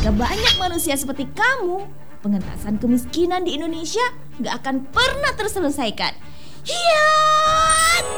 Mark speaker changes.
Speaker 1: jika banyak manusia seperti kamu, pengentasan kemiskinan di Indonesia gak akan pernah terselesaikan. Hiat!